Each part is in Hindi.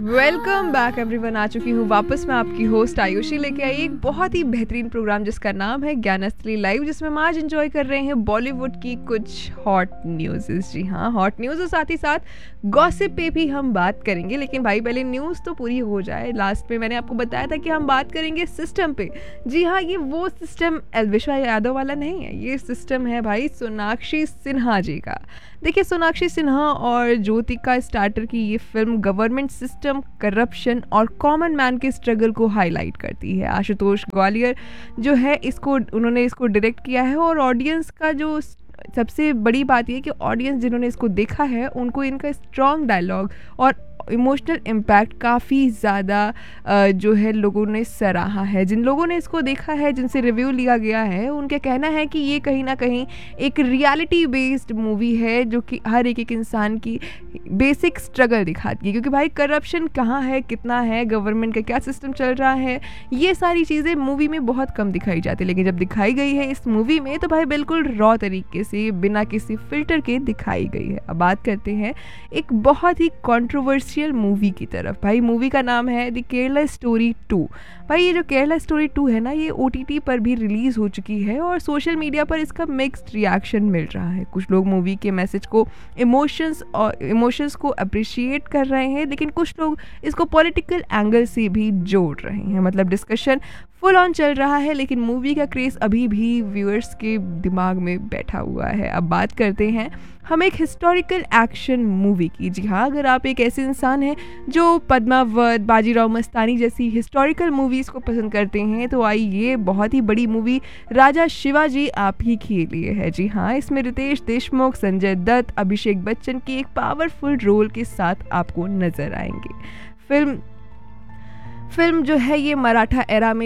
Welcome back everyone. आ चुकी हूँ वापस मैं आपकी होस्ट आयुषी लेके आई एक बहुत ही बेहतरीन प्रोग्राम जिसका नाम है ज्ञानस्त्री लाइव, जिसमें हम आज एंजॉय कर रहे हैं बॉलीवुड की कुछ हॉट न्यूज़। जी हाँ, हॉट न्यूज़ और साथ ही साथ गॉसिप पे भी हम बात करेंगे। लेकिन भाई पहले न्यूज़ तो पूरी हो जाए। लास्ट में मैंने आपको बताया था कि हम बात करेंगे सिस्टम पे। जी हाँ, ये वो सिस्टम विश्वा यादव वाला नहीं है, ये सिस्टम है भाई सोनाक्षी सिन्हा जी का। देखिए, सोनाक्षी सिन्हा और ज्योतिका स्टार्टर की ये फिल्म गवर्नमेंट सिस्टम, करप्शन और कॉमन मैन के स्ट्रगल को हाईलाइट करती है। आशुतोष ग्वालियर जो है उन्होंने इसको डायरेक्ट किया है और ऑडियंस का जो सबसे बड़ी बात यह कि ऑडियंस जिन्होंने इसको देखा है उनको इनका स्ट्रॉन्ग डायलॉग और इमोशनल इम्पैक्ट काफ़ी ज़्यादा जो है लोगों ने सराहा है। जिन लोगों ने इसको देखा है, जिनसे रिव्यू लिया गया है, उनका कहना है कि ये कहीं ना कहीं एक रियलिटी बेस्ड मूवी है जो कि हर एक इंसान की बेसिक स्ट्रगल दिखाती है। क्योंकि भाई करप्शन कहाँ है, कितना है, गवर्नमेंट का क्या सिस्टम चल रहा है, ये सारी चीज़ें मूवी में बहुत कम दिखाई जाती है। लेकिन जब दिखाई गई है इस मूवी में तो भाई बिल्कुल रॉ तरीके से, बिना किसी फिल्टर के दिखाई गई है। अब बात करते हैं एक बहुत ही कॉन्ट्रोवर्शियल मूवी की तरफ। भाई मूवी का नाम है द केरला स्टोरी 2। भाई ये जो केरला स्टोरी 2 है ना, ये OTT पर भी रिलीज़ हो चुकी है और सोशल मीडिया पर इसका मिक्स्ड रिएक्शन मिल रहा है। कुछ लोग मूवी के मैसेज को इमोशंस को अप्रिशिएट कर रहे हैं, लेकिन कुछ लोग इसको पॉलिटिकल एंगल से भी जोड़ रहे हैं। मतलब डिस्कशन फुल ऑन चल रहा है, लेकिन मूवी का क्रेज़ अभी भी व्यूअर्स के दिमाग में बैठा हुआ है। अब बात करते हैं हम एक हिस्टोरिकल एक्शन मूवी की। जी हाँ, अगर आप एक ऐसे इंसान हैं जो पद्मावत, बाजीराव मस्तानी जैसी हिस्टोरिकल मूवीज़ को पसंद करते हैं तो आई ये बहुत ही बड़ी मूवी राजा शिवाजी आप ही के लिए है। जी हाँ, इसमें रितेश देशमुख, संजय दत्त, अभिषेक बच्चन की एक पावरफुल रोल के साथ आपको नजर आएंगे। फिल्म जो है ये मराठा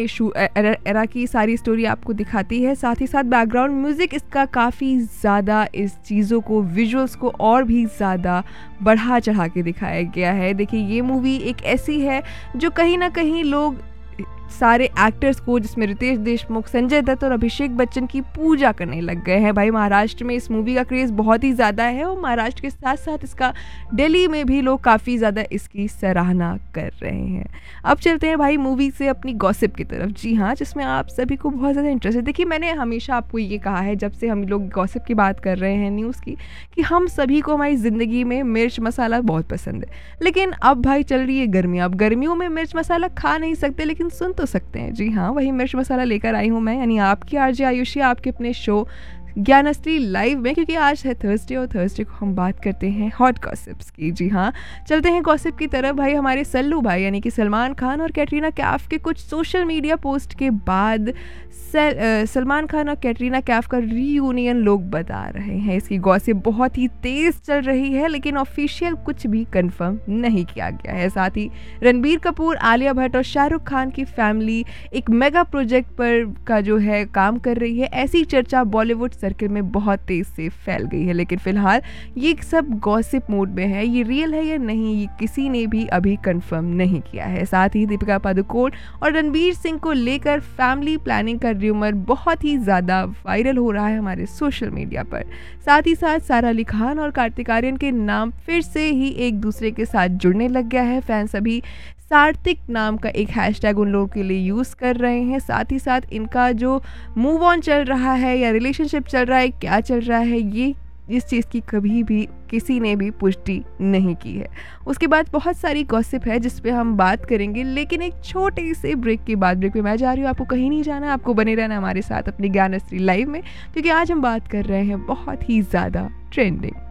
एरा की सारी स्टोरी आपको दिखाती है। साथ ही साथ बैकग्राउंड म्यूज़िक इसका काफ़ी ज़्यादा इस चीज़ों को, विजुअल्स को और भी ज़्यादा बढ़ा चढ़ा के दिखाया गया है। देखिए, ये मूवी एक ऐसी है जो कहीं ना कहीं लोग सारे एक्टर्स को, जिसमें रितेश देशमुख, संजय दत्त और अभिषेक बच्चन की पूजा करने लग गए हैं। भाई महाराष्ट्र में इस मूवी का क्रेज़ बहुत ही ज़्यादा है और महाराष्ट्र के साथ साथ इसका दिल्ली में भी लोग काफ़ी ज़्यादा इसकी सराहना कर रहे हैं। अब चलते हैं भाई मूवी से अपनी गॉसिप की तरफ। जी हाँ, जिसमें आप सभी को बहुत ज़्यादा इंटरेस्ट है। देखिए, मैंने हमेशा आपको ये कहा है जब से हम लोग गॉसिप की बात कर रहे हैं न्यूज़ की, कि हम सभी को हमारी ज़िंदगी में मिर्च मसाला बहुत पसंद है। लेकिन अब भाई चल रही है गर्मियाँ। अब गर्मियों में मिर्च मसाला खा नहीं सकते, लेकिन सुन तो सकते हैं। जी हाँ, वही मिर्च मसाला लेकर आई हूँ मैं, यानी आपकी आरजे आयुषी, आपके अपने शो ज्ञानस्त्री लाइव में। क्योंकि आज है थर्सडे और थर्सडे को हम बात करते हैं हॉट गॉसिप्स की। जी हाँ, चलते हैं गॉसिप की तरफ। भाई हमारे सल्लू भाई यानी कि सलमान खान और कैटरीना कैफ के कुछ सोशल मीडिया पोस्ट के बाद सलमान खान और कैटरीना कैफ का रीयूनियन लोग बता रहे हैं। इसकी गॉसिप बहुत ही तेज़ चल रही है, लेकिन ऑफिशियल कुछ भी कंफर्म नहीं किया गया है। साथ ही रणबीर कपूर, आलिया भट्ट और शाहरुख खान की फैमिली एक मेगा प्रोजेक्ट पर का जो है काम कर रही है, ऐसी चर्चा बॉलीवुड सर्किल में बहुत तेज से फैल गई है। लेकिन फिलहाल ये सब गॉसिप मोड में है, ये रियल है या नहीं ये किसी ने भी अभी कंफर्म नहीं किया है। साथ ही दीपिका पादुकोण और रणवीर सिंह को लेकर फैमिली प्लानिंग का र्यूमर बहुत ही ज़्यादा वायरल हो रहा है हमारे सोशल मीडिया पर। साथ ही साथ सारा अली खान और कार्तिक आर्यन के नाम फिर से ही एक दूसरे के साथ जुड़ने लग गया है। फैंस अभी सार्थिक नाम का एक हैशटैग उन लोगों के लिए यूज़ कर रहे हैं। साथ ही साथ इनका जो मूव ऑन चल रहा है या रिलेशनशिप चल रहा है, क्या चल रहा है, ये इस चीज़ की कभी भी किसी ने भी पुष्टि नहीं की है। उसके बाद बहुत सारी गॉसिप है जिस पे हम बात करेंगे, लेकिन एक छोटे से ब्रेक के बाद। ब्रेक पे मैं जा रही हूँ, आपको कहीं नहीं जाना, आपको बने रहना हमारे साथ अपनी ज्ञानस्त्री लाइव में, क्योंकि आज हम बात कर रहे हैं बहुत ही ज़्यादा ट्रेंडिंग